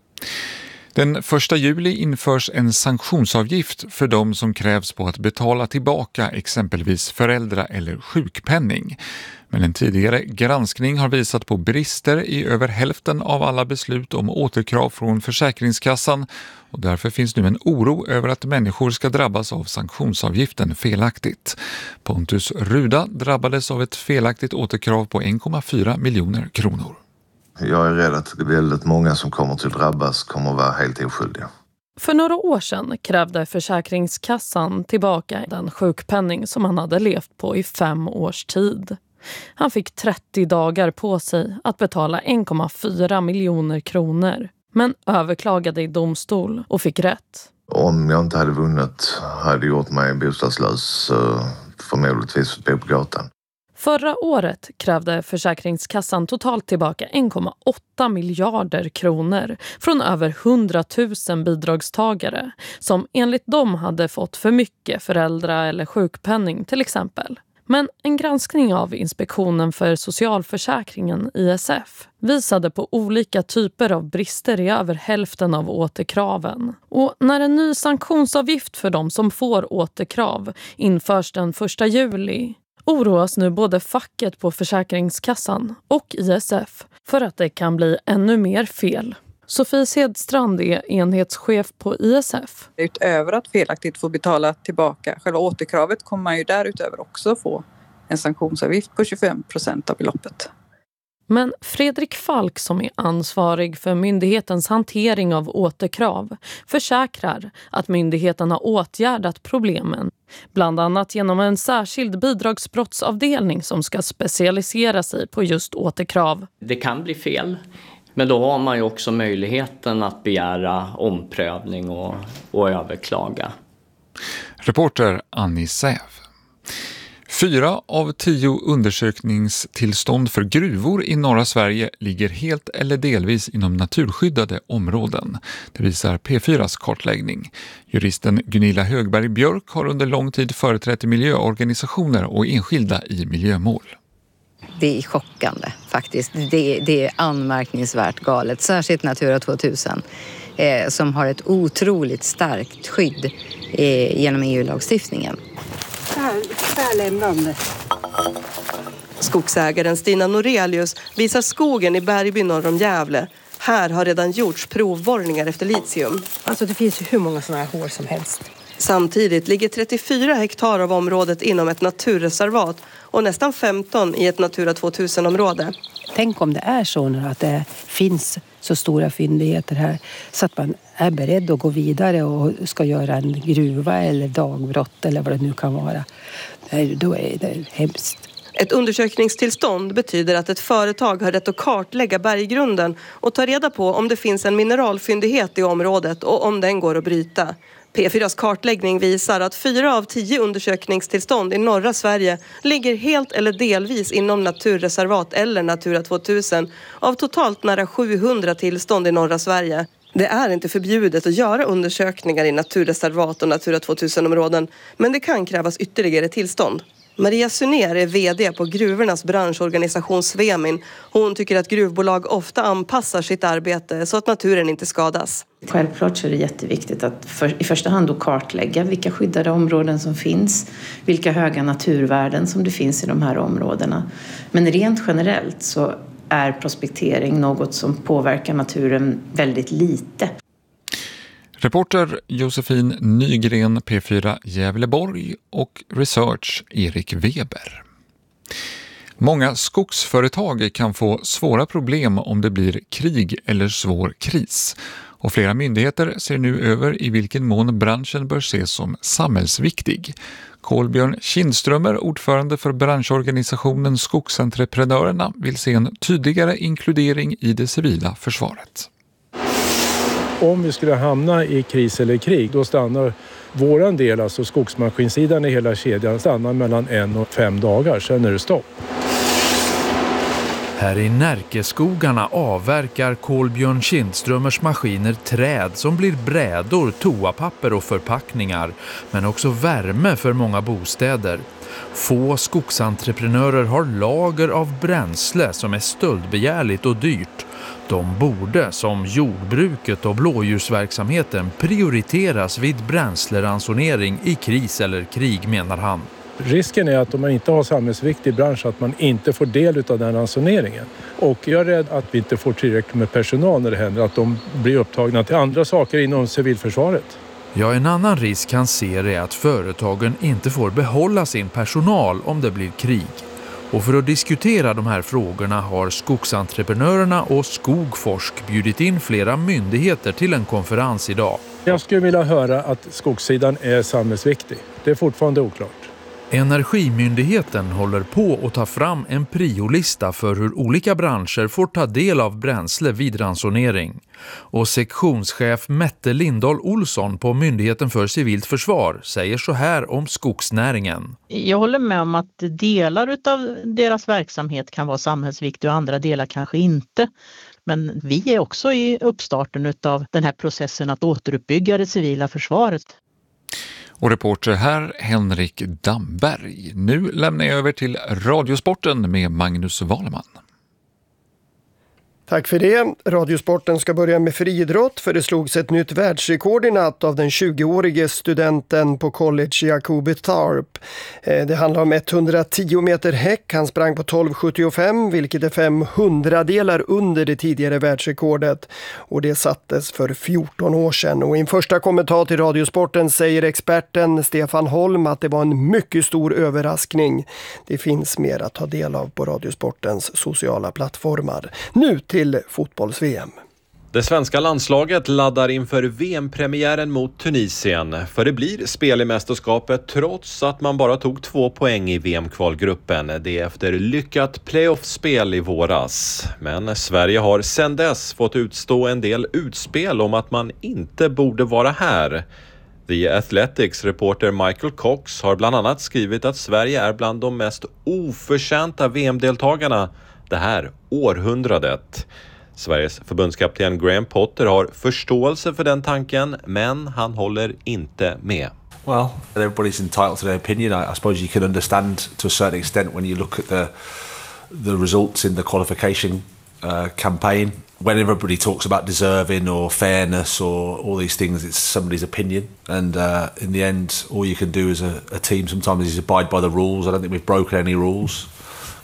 Den 1 juli införs en sanktionsavgift för de som krävs på att betala tillbaka exempelvis föräldra- eller sjukpenning. Men en tidigare granskning har visat på brister i över hälften av alla beslut om återkrav från Försäkringskassan, och därför finns nu en oro över att människor ska drabbas av sanktionsavgiften felaktigt. Pontus Ruda drabbades av ett felaktigt återkrav på 1,4 miljoner kronor. Jag är rädd att väldigt många som kommer att drabbas kommer att vara helt oskyldiga. För några år sedan krävde Försäkringskassan tillbaka den sjukpenning som han hade levt på i 5 års tid. Han fick 30 dagar på sig att betala 1,4 miljoner kronor, men överklagade i domstol och fick rätt. Om jag inte hade vunnit hade gjort mig bostadslös, förmodligtvis bo på gatan. Förra året krävde Försäkringskassan totalt tillbaka 1,8 miljarder kronor från över 100 000 bidragstagare som enligt dem hade fått för mycket föräldra- eller sjukpenning till exempel. Men en granskning av Inspektionen för socialförsäkringen, ISF, visade på olika typer av brister i över hälften av återkraven. Och när en ny sanktionsavgift för de som får återkrav införs den 1 juli oroas nu både facket på Försäkringskassan och ISF för att det kan bli ännu mer fel. Sofie Sedstrand är enhetschef på ISF. Utöver att felaktigt få betala tillbaka själva återkravet kommer man ju därutöver också få en sanktionsavgift på 25% av beloppet. Men Fredrik Falk, som är ansvarig för myndighetens hantering av återkrav, försäkrar att myndigheten har åtgärdat problemen. Bland annat genom en särskild bidragsbrottsavdelning som ska specialisera sig på just återkrav. Det kan bli fel, men då har man ju också möjligheten att begära omprövning och överklaga. Reporter Annie Säv. 4 av 10 undersökningstillstånd för gruvor i norra Sverige ligger helt eller delvis inom naturskyddade områden. Det visar P4s kartläggning. Juristen Gunilla Högberg Björk har under lång tid företrätt miljöorganisationer och enskilda i miljömål. Det är chockande faktiskt. Det är anmärkningsvärt galet. Särskilt Natura 2000 som har ett otroligt starkt skydd genom EU-lagstiftningen. Tvärlämnande. Skogsägaren Stina Norelius visar skogen i Bergby norr om Gävle. Här har redan gjorts provborrningar efter litium. Alltså det finns hur många sådana här hål som helst. Samtidigt ligger 34 hektar av området inom ett naturreservat och nästan 15 i ett Natura 2000-område. Tänk om det är så nu att det finns så stora fyndigheter här så att man är beredd att gå vidare och ska göra en gruva eller dagbrott eller vad det nu kan vara. Då är det hemskt. Ett undersökningstillstånd betyder att ett företag har rätt att kartlägga berggrunden och ta reda på om det finns en mineralfyndighet i området och om den går att bryta. P4s kartläggning visar att 4 av 10 undersökningstillstånd i norra Sverige ligger helt eller delvis inom naturreservat eller Natura 2000 av totalt nära 700 tillstånd i norra Sverige. Det är inte förbjudet att göra undersökningar i naturreservat och Natura 2000-områden, men det kan krävas ytterligare tillstånd. Maria Sunér är vd på gruvornas branschorganisation Svemin. Hon tycker att gruvbolag ofta anpassar sitt arbete så att naturen inte skadas. Självklart så är det jätteviktigt att i första hand då kartlägga vilka skyddade områden som finns, vilka höga naturvärden som det finns i de här områdena. Men rent generellt så är prospektering något som påverkar naturen väldigt lite. Reporter Josefin Nygren, P4 Gävleborg, och research Erik Weber. Många skogsföretag kan få svåra problem om det blir krig eller svår kris. Och flera myndigheter ser nu över i vilken mån branschen bör ses som samhällsviktig. Kolbjörn Kindströmer, ordförande för branschorganisationen Skogsentreprenörerna, vill se en tydligare inkludering i det civila försvaret. Om vi skulle hamna i kris eller krig, då stannar våran del, alltså skogsmaskinsidan i hela kedjan, stannar mellan 1 och 5 dagar, sen är det stopp. Här i Närkeskogarna avverkar Kolbjörn Kindströmers maskiner träd som blir brädor, toapapper och förpackningar, men också värme för många bostäder. Få skogsentreprenörer har lager av bränsle som är stöldbegärligt och dyrt. De borde, som jordbruket och blådjursverksamheten, prioriteras vid bränsleransonering i kris eller krig, menar han. Risken är att om man inte har samhällsviktig bransch att man inte får del av den ransoneringen. Och jag är rädd att vi inte får tillräckligt med personal när det händer, att de blir upptagna till andra saker inom civilförsvaret. Ja, en annan risk han ser är att företagen inte får behålla sin personal om det blir krig. Och för att diskutera de här frågorna har Skogsentreprenörerna och Skogforsk bjudit in flera myndigheter till en konferens idag. Jag skulle vilja höra att skogssidan är samhällsviktig. Det är fortfarande oklart. Energimyndigheten håller på att ta fram en priolista för hur olika branscher får ta del av bränsle vid ransonering. Och sektionschef Mette Lindahl Olsson på Myndigheten för civilt försvar säger så här om skogsnäringen. Jag håller med om att delar av deras verksamhet kan vara samhällsviktig och andra delar kanske inte. Men vi är också i uppstarten av den här processen att återuppbygga det civila försvaret. Och reporter här Henrik Damberg. Nu lämnar jag över till Radiosporten med Magnus Wahleman. Tack för det. Radiosporten ska börja med friidrott, för det slogs ett nytt världsrekord i natt av den 20-årige studenten på college Jacobi Tarp. Det handlar om 110 meter häck. Han sprang på 12,75, vilket är 500 delar under det tidigare världsrekordet. Och det sattes för 14 år sedan. Och i en första kommentar till Radiosporten säger experten Stefan Holm att det var en mycket stor överraskning. Det finns mer att ta del av på Radiosportens sociala plattformar. Nu till fotbolls-VM. Det svenska landslaget laddar inför VM-premiären mot Tunisien. För det blir spel i mästerskapet trots att man bara tog 2 poäng i VM-kvalgruppen. Det är efter lyckat playoff-spel i våras. Men Sverige har sedan dess fått utstå en del utspel om att man inte borde vara här. The Athletics reporter Michael Cox har bland annat skrivit att Sverige är bland de mest oförtjänta VM-deltagarna det här århundradet. Sveriges förbundskapten Graham Potter har förståelse för den tanken, men han håller inte med. Well, everybody's entitled to their opinion. I suppose you can understand to a certain extent when you look at the results in the qualification campaign. When everybody talks about deserving or fairness or all these things, it's somebody's opinion. And in the end, all you can do as a team sometimes is abide by the rules. I don't think we've broken any rules.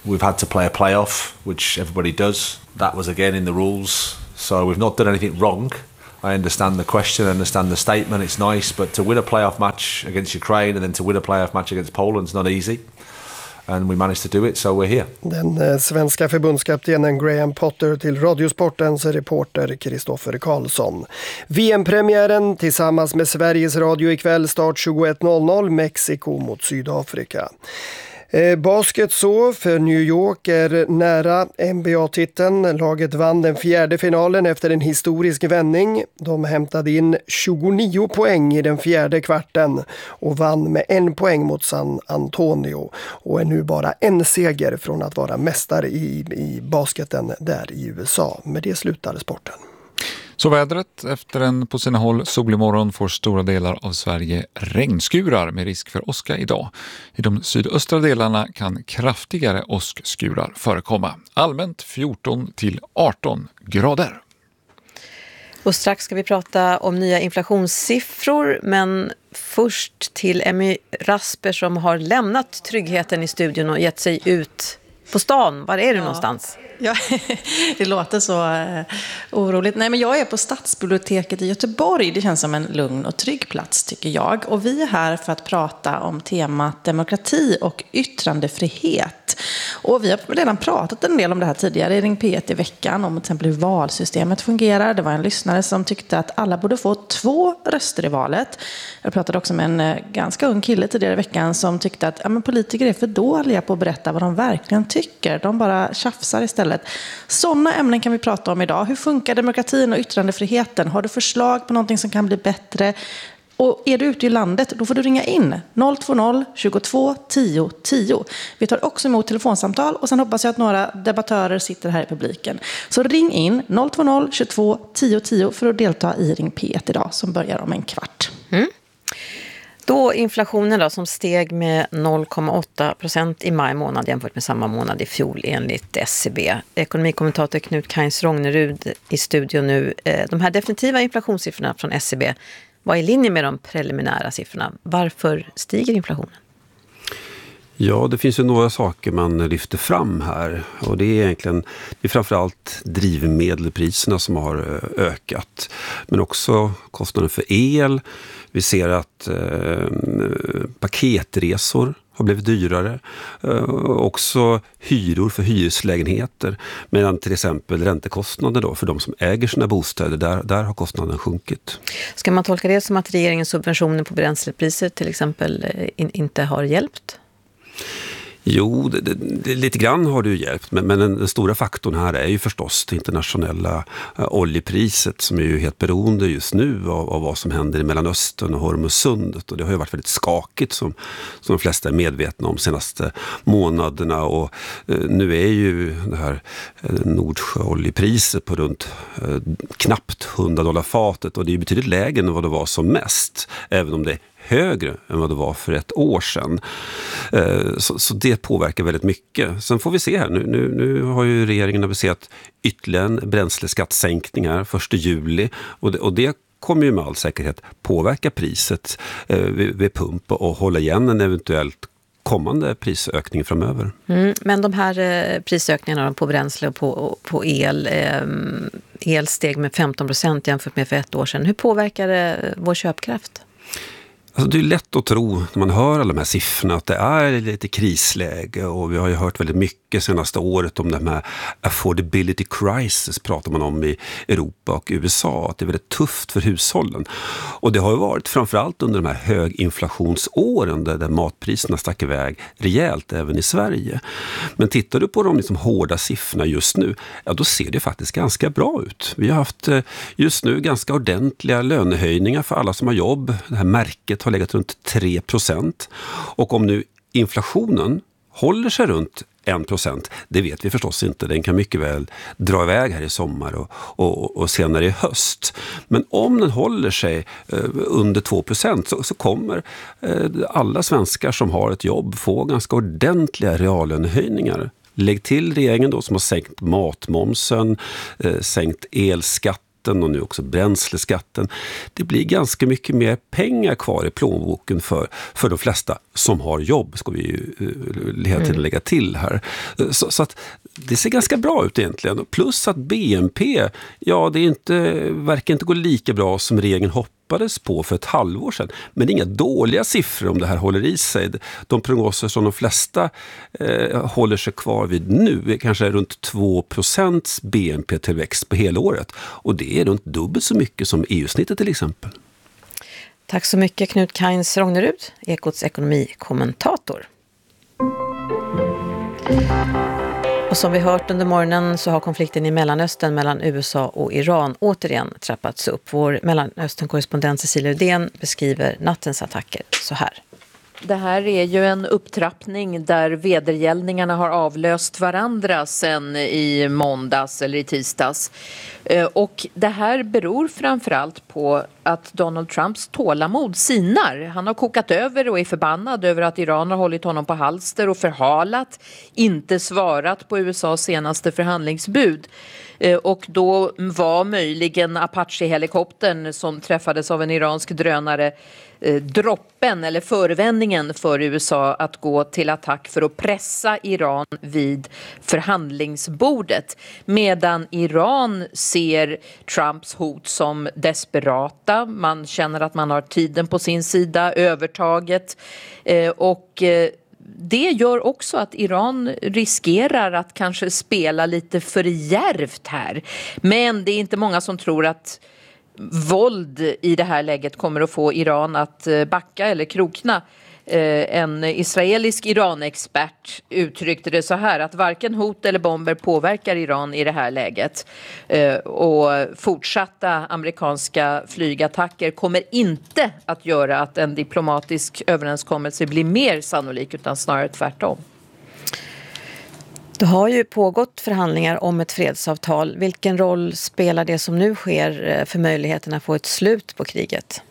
we've had to play a playoff, which everybody does. That was again in the rules. So we've not done anything wrong. I understand the question, I understand the statement, it's nice, but to win a playoff match against Ukraine and then to win a playoff match against Poland is not easy. And we managed to do it, so we're here. Den svenska förbundskaptenen Graham Potter till Radiosportens reporter Kristoffer Karlsson. VM-premiären tillsammans med Sveriges Radio ikväll start 21.00, Mexiko mot Sydafrika. Basket så, för New York är nära NBA-titeln. Laget vann den 4:e finalen efter en historisk vändning. De hämtade in 29 poäng i den 4:e kvarten och vann med 1 poäng mot San Antonio. Och är nu bara en seger från att vara mästare i basketen där i USA. Med det slutade sporten. Så vädret, efter en på sina håll solig morgon får stora delar av Sverige regnskurar med risk för åska idag. I de sydöstra delarna kan kraftigare åskskurar förekomma. Allmänt 14 till 18 grader. Och strax ska vi prata om nya inflationssiffror, men först till Emmy Rasper som har lämnat tryggheten i studion och gett sig ut på stan. Var är du någonstans? Ja, det låter så oroligt. Nej, men jag är på Stadsbiblioteket i Göteborg. Det känns som en lugn och trygg plats tycker jag. Och vi är här för att prata om temat demokrati och yttrandefrihet. Och vi har redan pratat en del om det här tidigare i Ring P1 i veckan. Om till exempel hur valsystemet fungerar. Det var en lyssnare som tyckte att alla borde få 2 röster i valet. Jag pratade också med en ganska ung kille tidigare i veckan som tyckte att men politiker är för dåliga på att berätta vad de verkligen tycker. De bara tjafsar istället. Sådana ämnen kan vi prata om idag. Hur funkar demokratin och yttrandefriheten? Har du förslag på någonting som kan bli bättre? Och är du ute i landet, då får du ringa in 020 22 10 10. Vi tar också emot telefonsamtal och sen hoppas jag att några debattörer sitter här i publiken. Så ring in 020 22 10 10 för att delta i Ring P1 idag som börjar om en kvart. Då inflationen då, som steg med 0,8% i maj månad jämfört med samma månad i fjol enligt SCB. Ekonomikommentator Knut Kains Rognerud i studion nu. De här definitiva inflationssiffrorna från SCB var i linje med de preliminära siffrorna. Varför stiger inflationen? Ja, det finns ju några saker man lyfter fram här och det är egentligen framförallt drivmedelpriserna som har ökat, men också kostnaden för el. Vi ser att paketresor har blivit dyrare, också hyror för hyreslägenheter, medan till exempel räntekostnader då för de som äger sina bostäder, där har kostnaden sjunkit. Ska man tolka det som att regeringens subventioner på bränslepriser till exempel inte har hjälpt? Jo, det lite grann har det ju hjälpt, men den stora faktorn här är ju förstås det internationella oljepriset som är ju helt beroende just nu av vad som händer i Mellanöstern och Hormuzsundet, och det har ju varit väldigt skakigt som de flesta är medvetna om senaste månaderna, och nu är ju det här Nordsjöoljepriset på runt knappt $100 fatet, och det är betydligt lägre än vad det var som mest, även om det är högre än vad det var för ett år sedan. Så det påverkar väldigt mycket. Sen får vi se här. Nu har ju regeringen aviserat ytterligare bränsleskattssänkningar 1 juli. Och det kommer ju med all säkerhet påverka priset vid pump och hålla igen en eventuellt kommande prisökning framöver. Men de här prisökningarna på bränsle och på el steg med 15% jämfört med för ett år sedan. Hur påverkar det vår köpkraft? Alltså det är lätt att tro när man hör alla de här siffrorna att det är lite krisläge, och vi har ju hört väldigt mycket senaste året om de här affordability crisis pratar man om i Europa och USA, att det är väldigt tufft för hushållen. Och det har ju varit framförallt under de här höginflationsåren där matpriserna stack iväg rejält även i Sverige. Men tittar du på de liksom hårda siffrorna just nu, ja då ser det faktiskt ganska bra ut. Vi har haft just nu ganska ordentliga lönehöjningar för alla som har jobb. Det här märket har legat runt 3%. Och om nu inflationen håller sig runt 1%, det vet vi förstås inte. Den kan mycket väl dra iväg här i sommar och senare i höst. Men om den håller sig under 2% så kommer alla svenskar som har ett jobb få ganska ordentliga reallönehöjningar. Lägg till regeringen då som har sänkt matmomsen, sänkt elskatt oljeskatten och nu också bränsleskatten. Det blir ganska mycket mer pengar kvar i plånboken för de flesta som har jobb, ska vi ju hela tiden lägga till här. Så att det ser ganska bra ut egentligen. Plus att BNP, ja, verkar inte gå lika bra som regeringen hoppades på för ett halvår sedan. Men det är inga dåliga siffror om det här håller i sig. De prognoser som de flesta håller sig kvar vid nu är kanske runt 2% BNP-tillväxt på hela året. Och det är runt dubbelt så mycket som EU-snittet till exempel. Tack så mycket Knut Kains Rognerud, Ekots ekonomikommentator. Och som vi hört under morgonen så har konflikten i Mellanöstern mellan USA och Iran återigen trappats upp. Vår Mellanöstern-korrespondent Cecilia Udén beskriver nattens attacker så här. Det här är ju en upptrappning där vedergällningarna har avlöst varandra sen i måndags eller i tisdags. Och det här beror framförallt på att Donald Trumps tålamod sinar. Han har kokat över och är förbannad över att Iran har hållit honom på halster och förhalat, inte svarat på USAs senaste förhandlingsbud. Och då var möjligen Apache-helikoptern som träffades av en iransk drönare droppen eller förevändningen för USA att gå till attack för att pressa Iran vid förhandlingsbordet. Medan Iran ser Trumps hot som desperata. Man känner att man har tiden på sin sida, övertaget. Och det gör också att Iran riskerar att kanske spela lite för djärvt här. Men det är inte många som tror att våld i det här läget kommer att få Iran att backa eller krokna. En israelisk Iran-expert uttryckte det så här att varken hot eller bomber påverkar Iran i det här läget. Och fortsatta amerikanska flygattacker kommer inte att göra att en diplomatisk överenskommelse blir mer sannolik utan snarare tvärtom. Det har ju pågått förhandlingar om ett fredsavtal. Vilken roll spelar det som nu sker för möjligheterna att få ett slut på kriget?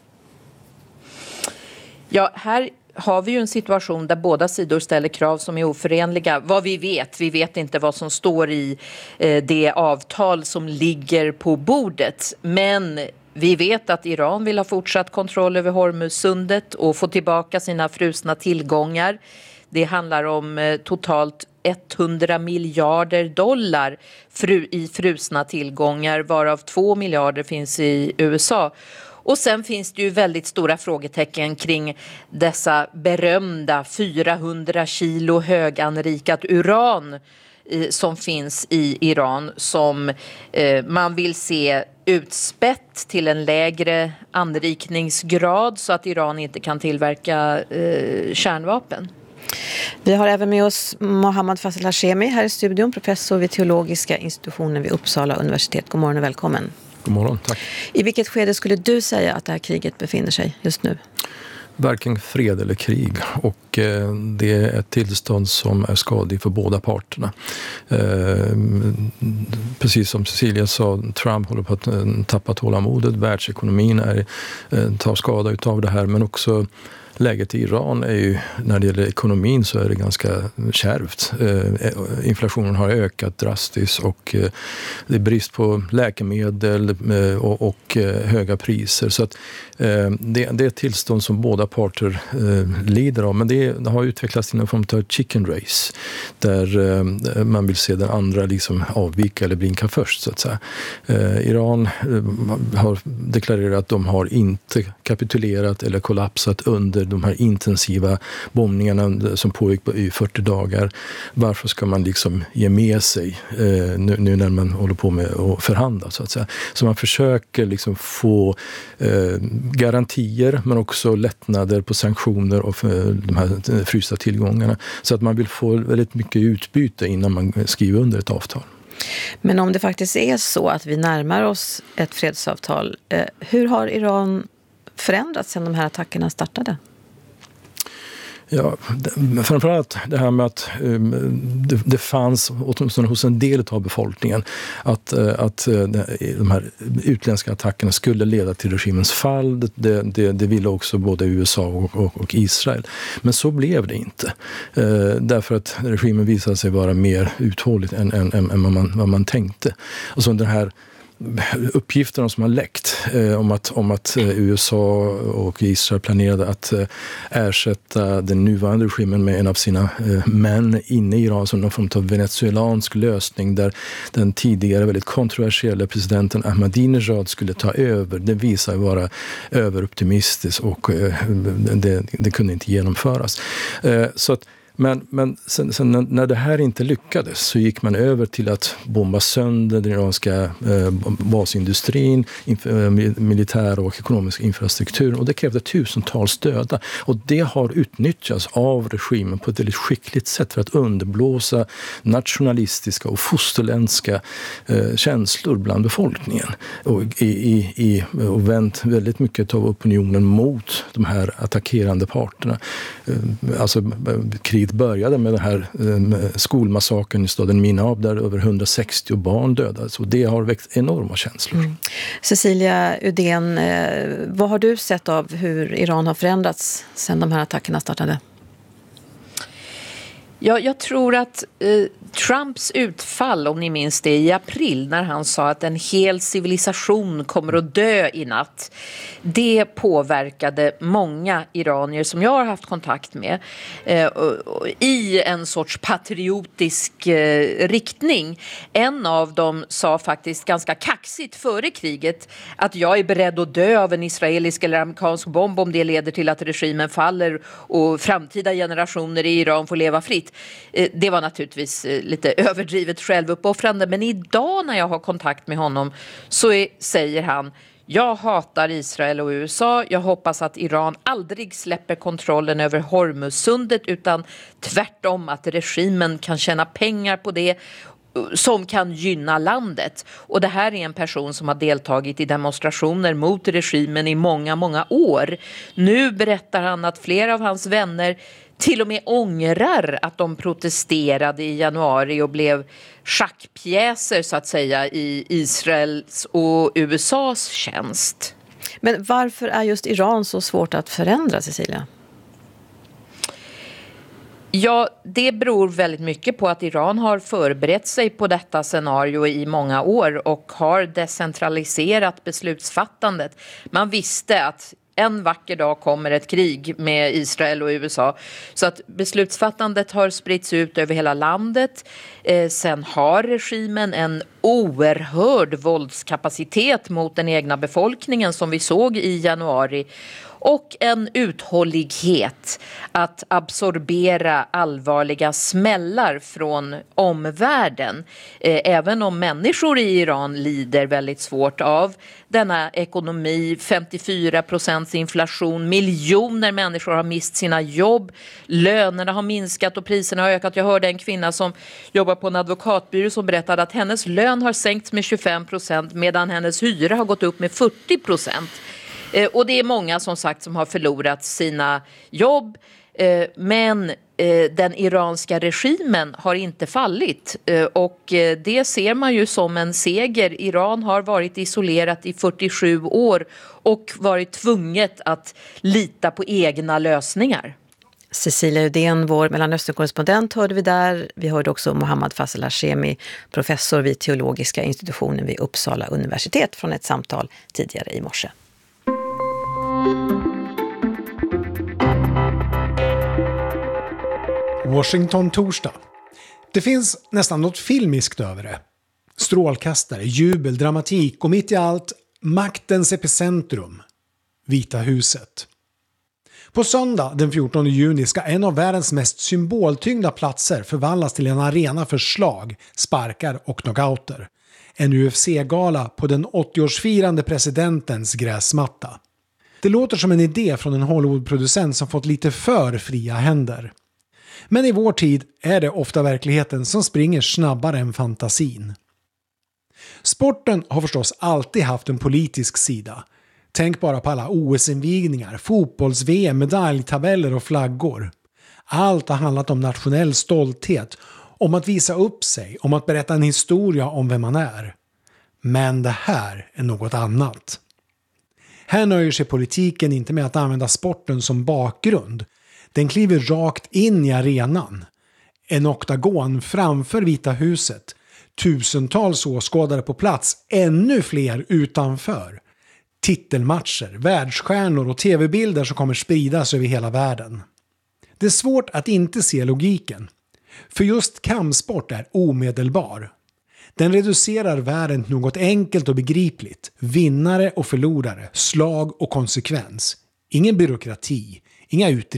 Ja, här har vi ju en situation där båda sidor ställer krav som är oförenliga. Vad vi vet inte vad som står i det avtal som ligger på bordet. Men vi vet att Iran vill ha fortsatt kontroll över Hormuzsundet och få tillbaka sina frusna tillgångar. Det handlar om totalt $100 miljarder i frusna tillgångar, varav 2 miljarder finns i USA. Och sen finns det ju väldigt stora frågetecken kring dessa berömda 400 kilo höganrikat uran som finns i Iran, som man vill se utspätt till en lägre anrikningsgrad så att Iran inte kan tillverka kärnvapen. Vi har även med oss Mohammad Fasil Hashemi här i studion, professor vid teologiska institutionen vid Uppsala universitet. God morgon och välkommen. God morgon, tack. I vilket skede skulle du säga att det här kriget befinner sig just nu? Varken fred eller krig, och det är ett tillstånd som är skadligt för båda parterna. Precis som Cecilia sa, Trump håller på att tappa tålamodet, världsekonomin tar skada utav det här, men också läget i Iran är ju, när det gäller ekonomin så är det ganska kärvt. Inflationen har ökat drastiskt och det är brist på läkemedel och höga priser. Så att det är ett tillstånd som båda parter lider av. Men det har utvecklats inom form av chicken race, där man vill se den andra liksom avvika eller blinka först, så att säga. Iran har deklarerat att de har inte kapitulerat eller kollapsat under de här intensiva bombningarna som pågick i 40 dagar. Varför ska man liksom ge med sig nu när man håller på med att förhandla, så att säga. Så man försöker liksom få garantier, men också lättnader på sanktioner och de här frysta tillgångarna. Så att man vill få väldigt mycket utbyte innan man skriver under ett avtal. Men om det faktiskt är så att vi närmar oss ett fredsavtal, hur har Iran förändrats sedan de här attackerna startade? Ja, framförallt det här med att det fanns, åtminstone hos en del av befolkningen, att de här utländska attackerna skulle leda till regimens fall. Det ville också både USA och Israel. Men så blev det inte. Därför att regimen visade sig vara mer uthålligt än vad man tänkte. Och så den här uppgifterna som har läckt om att USA och Israel planerade att ersätta den nuvarande regimen med en av sina män inne i Iran som någon form av venezuelansk lösning där den tidigare väldigt kontroversiella presidenten Ahmadinejad skulle ta över. Det visar vara överoptimistiskt och det kunde inte genomföras. Så att men sen när det här inte lyckades så gick man över till att bomba sönder den iranska basindustrin, militär och ekonomisk infrastruktur, och det krävde tusentals döda. Och det har utnyttjats av regimen på ett väldigt skickligt sätt för att underblåsa nationalistiska och fosterländska känslor bland befolkningen och vänt väldigt mycket av opinionen mot de här attackerande parterna. Alltså kriget började med den här skolmassakern i staden Minab där över 160 barn dödades, och det har väckt enorma känslor. Cecilia Uddén, vad har du sett av hur Iran har förändrats sedan de här attackerna startade? Ja, jag tror att Trumps utfall, om ni minns det, i april när han sa att en hel civilisation kommer att dö i natt, det påverkade många iranier som jag har haft kontakt med i en sorts patriotisk riktning. En av dem sa faktiskt ganska kaxigt före kriget att jag är beredd att dö av en israelisk eller amerikansk bomb om det leder till att regimen faller och framtida generationer i Iran får leva fritt. Det var naturligtvis lite överdrivet självuppoffrande, men idag när jag har kontakt med honom så säger han: jag hatar Israel och USA. Jag hoppas att Iran aldrig släpper kontrollen över Hormuzsundet, utan tvärtom att regimen kan tjäna pengar på det som kan gynna landet. Och det här är en person som har deltagit i demonstrationer mot regimen i många, många år. Nu berättar han att flera av hans vänner till och med ångrar att de protesterade i januari och blev schackpjäser så att säga i Israels och USAs tjänst. Men varför är just Iran så svårt att förändra, Cecilia? Ja, det beror väldigt mycket på att Iran har förberett sig på detta scenario i många år och har decentraliserat beslutsfattandet. Man visste att en vacker dag kommer ett krig med Israel och USA. Så att beslutsfattandet har spritts ut över hela landet. Sen har regimen en oerhörd våldskapacitet mot den egna befolkningen som vi såg i januari. Och en uthållighet att absorbera allvarliga smällar från omvärlden. Även om människor i Iran lider väldigt svårt av denna ekonomi, 54% inflation, miljoner människor har mist sina jobb, lönerna har minskat och priserna har ökat. Jag hörde en kvinna som jobbar på en advokatbyrå som berättade att hennes lön har sänkts med 25% medan hennes hyra har gått upp med 40%. Och det är många som sagt som har förlorat sina jobb, men den iranska regimen har inte fallit och det ser man ju som en seger. Iran har varit isolerat i 47 år och varit tvunget att lita på egna lösningar. Cecilia Uddén, vår Mellanösternkorrespondent, hörde vi där. Vi hörde också Mohammad Fazel Hashemi, professor vid teologiska institutionen vid Uppsala universitet, från ett samtal tidigare i morse. Washington torsdag. Det finns nästan något filmiskt över det. Strålkastare, jubel, dramatik och mitt i allt maktens epicentrum, Vita huset. På söndag den 14 juni ska en av världens mest symboltyngda platser förvandlas till en arena för slag, sparkar och knockouter. En UFC-gala på den 80-årsfirande presidentens gräsmatta. Det låter som en idé från en Hollywood-producent som fått lite för fria händer. Men i vår tid är det ofta verkligheten som springer snabbare än fantasin. Sporten har förstås alltid haft en politisk sida. Tänk bara på alla OS-invigningar, fotbolls-VM, medaljtabeller och flaggor. Allt har handlat om nationell stolthet, om att visa upp sig, om att berätta en historia om vem man är. Men det här är något annat. Här nöjer sig politiken inte med att använda sporten som bakgrund. Den kliver rakt in i arenan. En oktagon framför Vita huset. tusentals åskådare på plats, ännu fler utanför. Titelmatcher, världsstjärnor och tv-bilder som kommer spridas över hela världen. Det är svårt att inte se logiken. För just kampsport är omedelbar. Den reducerar världen till något enkelt och begripligt. Vinnare och förlorare, slag och konsekvens. Ingen byråkrati, inga utredningar.